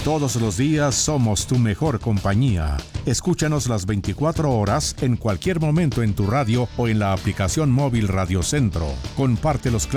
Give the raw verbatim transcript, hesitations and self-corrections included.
Todos los días somos tu mejor compañía. Escúchanos las veinticuatro horas en cualquier momento en tu radio o en la aplicación móvil Radio Centro. Comparte los